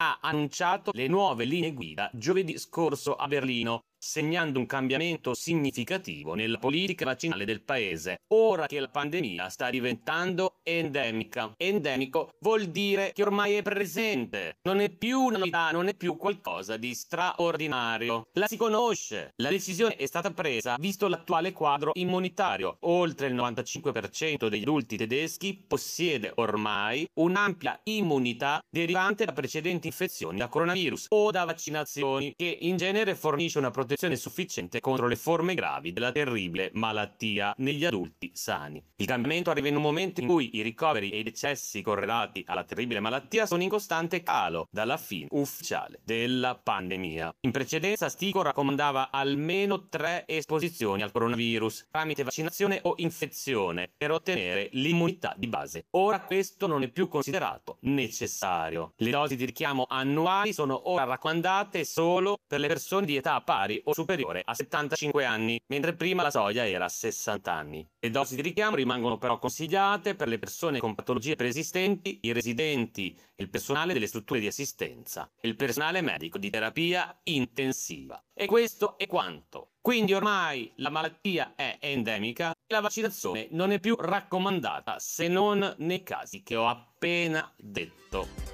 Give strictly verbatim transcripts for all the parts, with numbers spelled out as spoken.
ha annunciato le nuove linee guida giovedì scorso a Berlino, segnando un cambiamento significativo nella politica vaccinale del paese, ora che la pandemia sta diventando endemica. Endemico vuol dire che ormai è presente, non è più una novità, non è più qualcosa di straordinario. La si conosce. La decisione è stata presa visto l'attuale quadro immunitario. Oltre il novantacinque per cento degli adulti tedeschi possiede ormai un'ampia immunità derivante da precedenti infezioni da coronavirus o da vaccinazioni, che in genere fornisce una protezione sufficiente contro le forme gravi della terribile malattia negli adulti sani. Il cambiamento arriva in un momento in cui i ricoveri e i decessi correlati alla terribile malattia sono in costante calo dalla fine ufficiale della pandemia. In precedenza Stico raccomandava almeno tre esposizioni al coronavirus tramite vaccinazione o infezione per ottenere l'immunità di base. Ora questo non è più considerato necessario. Le dosi di richiamo annuali sono ora raccomandate solo per le persone di età pari o superiore a settantacinque anni, mentre prima la soglia era sessanta anni. Le dosi di richiamo rimangono però consigliate per le persone con patologie preesistenti, i residenti, il personale delle strutture di assistenza e il personale medico di terapia intensiva. E questo è quanto. Quindi ormai la malattia è endemica e la vaccinazione non è più raccomandata se non nei casi che ho appena detto.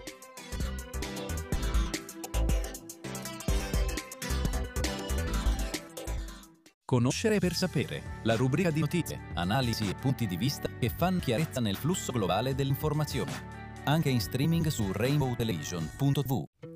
Conoscere per sapere, la rubrica di notizie, analisi e punti di vista che fanno chiarezza nel flusso globale dell'informazione. Anche in streaming su rainbow television punto t v.